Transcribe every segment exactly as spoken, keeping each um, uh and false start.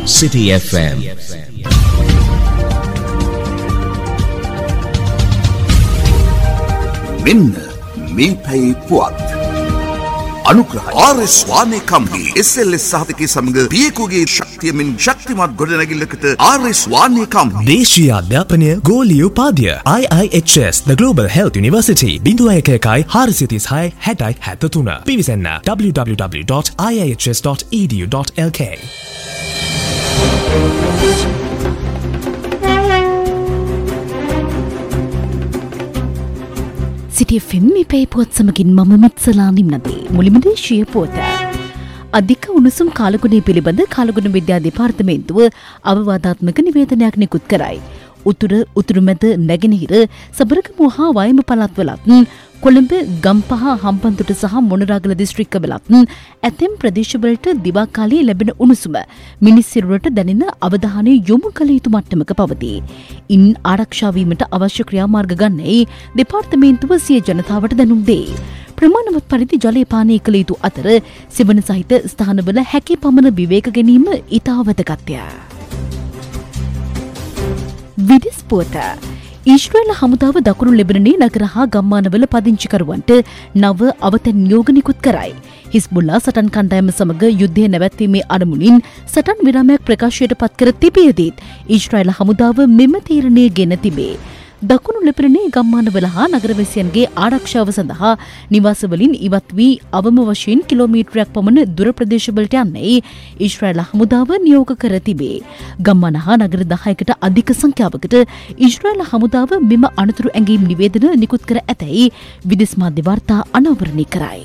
City F M. මෙන්න මේ පැයේ පුවත් අනුග්‍රහය R S වානේ company S L S සහතිකයේ සමග පියකුගේ ශක්තියමින් ශක්තිමත් ගොඩනැගිල්ලකට ආර් එස් වානේ කම්පනි දේශීය අධ්‍යාපනය ගෝලීය උපාධිය I I H S The Global Health University zero one one one four six six six zero seven three පිවිසන්න w w w dot i i h s dot e d u dot l k. City F M මේ පැය පුවත් සමගින් මම මත්සලා නිම්නදී මුලින්ම දේශීය පුවත. අධික උණුසුම් කාලගුණය පිළිබඳ කාලගුණ විද්‍යා දෙපාර්තමේන්තුව අවවාදාත්මක නිවේදනයක් නිකුත් කරයි. උතුර උතුරුමැද නැගෙනහිර සබරගමුව හා වයඹ පළාත්වලත් කොළඹ ගම්පහ හම්බන්තොට සහ මොනරාගල දිස්ත්‍රික්කවලත් ඇතැම් ප්‍රදේශවලට දිවා කාලයේ ලැබෙන උණුසුම මිනිස් සිරුරට දැනෙන අවධානය යොමු කළ යුතු මට්ටමක පවතී. ඉන් ආරක්ෂා වීමට අවශ්‍ය ක්‍රියාමාර්ග ගන්නයි දෙපාර්තමේන්තුව සිය ජනතාවට දැනුම් දෙයි. ප්‍රමාණවත් පරිදි ජලය පානය කළ යුතු අතර සෙවන සහිත ස්ථානවල හැකි පමණ විවේක ගැනීම ඉතා වැදගත්ය. විදෙස් පුවත. ඊශ්‍රායල හමුදාව දකුණු ලෙබනනේ නගර හා ගම්මානවල පදිංචිකරුවන්ට නව අවතැන් නියෝග නිකුත් කරයි. හිස්බුල්ලා සටන් කණ්ඩායම සමග යුද්ධය නැවැත්වීමේ අරමුණින් සටන් විරාමයක් ප්‍රකාශයට පත් කර තිබියදීත් ඊශ්‍රායල හමුදාව මෙම තීරණය ගෙන තිබේ. දකුණු ලෙබනනේ ගම්මානවල හා නගරවැසියන්ගේ ආරක්ෂාව සඳහා නිවාසවලින් ඉවත් වී අවම වශයෙන් කිලෝමීටරයක් පමණ දුර ප්‍රදේශවලට යන්නයි ඊශ්‍රායල හමුදාව නියෝග කර තිබේ. ගම්මාන හා නගර දහයකට අධික සංඛ්‍යාවකට ඊශ්‍රායල හමුදාව මෙම අනතුරු ඇඟීම් නිවේදන නිකුත් කර ඇතැයි විදෙස් මාධ්‍ය වාර්තා අනාවරණය කරයි.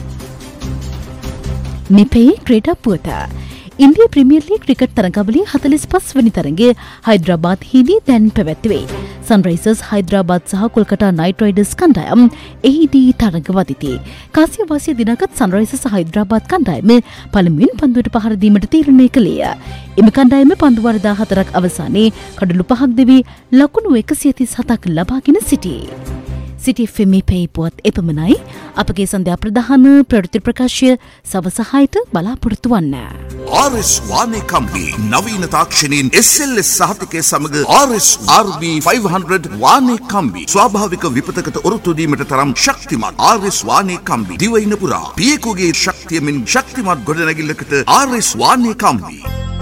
මෙපේ ක්‍රීඩා පුවත. ඉන්දිය ප්‍රීමියර් ලීග් ක්‍රිකට් තරඟාවලියේ හතළිස් පහ වෙනි තරඟය හයිද්‍රාබාද්හිදී දැන් පැවැත්වේ. සන්රයිසර්ස් හයිද්‍රාබාද් සහ කොල්කතා නයිට් රයිඩර්ස් කණ්ඩායම් එහිදී තරඟ වදිති. කාසියාවාසිය දිනාගත් සන්රයිසර්ස් හයිද්‍රාබාද් කණ්ඩායම පළමුවෙන් පන්දුවට පහර දීමට තීරණය කළේය. එම කණ්ඩායම පන්දු වාර දාහතරක් අවසානයේ කඩලු පහක් දෙවි ලකුණු එකසිය තිස් හතක් ලබාගෙන සිටී. City F M පැය පුවත් එපමණයි. අපගේ සන්ධ්‍යා ප්‍රධාන ප්‍රවෘත්ති ප්‍රකාශය සවස හයට බලාපොරොත්තු වන්න. ආර් එස් වානේ කම්පනි නවීන තාක්ෂණයෙන් එස් එල් එස් සහතිකයේ සමග ආර් එස් ආර් බී පන්සිය වානේ කම්බි ස්වාභාවික විපතකට ඔරොත්තු දීමට තරම් ශක්තිමත් ආර් එස් වානේ කම්බි දිවයින පුරා පියකුගේ ශක්තියමින් ශක්තිමත් ගොඩනැගිල්ලකට ආර් එස් වානේ කම්බි